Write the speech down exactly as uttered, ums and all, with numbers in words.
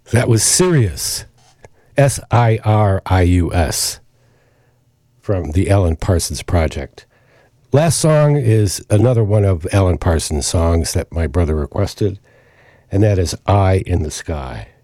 That was Sirius, S I R I U S, from the Alan Parsons Project. Last song is another one of Alan Parsons' songs that my brother requested, and that is Eye in the Sky.